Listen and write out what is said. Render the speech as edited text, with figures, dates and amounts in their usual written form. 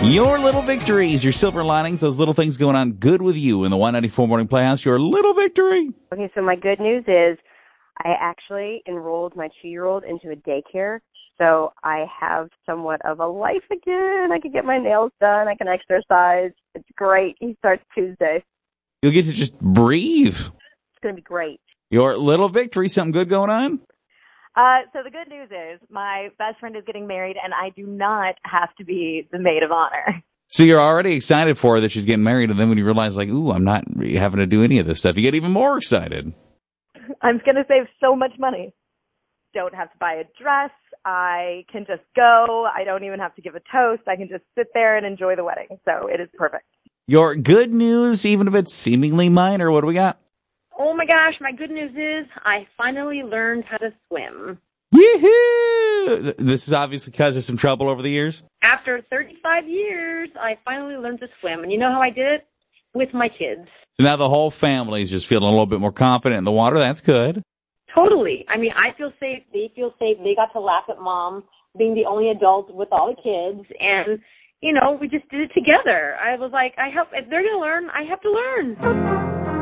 Your little victories, your silver linings, those little things going on good with you in the Y94 Morning Playhouse, your little victory. Okay, so my good news is I actually enrolled my 2-year-old into a daycare, so I have somewhat of a life again. I can get my nails done. I can exercise. It's great. He starts Tuesday. You'll get to just breathe. It's going to be great. Your little victory, something good going on? So the good news is my best friend is getting married, and I do not have to be the maid of honor. So you're already excited for her that she's getting married, and then when you realize, like, ooh, I'm not having to do any of this stuff, you get even more excited. I'm going to save so much money. Don't have to buy a dress. I can just go. I don't even have to give a toast. I can just sit there and enjoy the wedding. So it is perfect. Your good news, even if it's seemingly minor, what do we got? Oh my gosh, my good news is I finally learned how to swim. Yee-hoo! This is obviously because of some trouble over the years? After 35 years, I finally learned to swim. And you know how I did it? With my kids. So now the whole family is just feeling a little bit more confident in the water. That's good. Totally. I mean, I feel safe. They feel safe. They got to laugh at Mom being the only adult with all the kids. And, you know, we just did it together. I was like, if they're going to learn, I have to learn.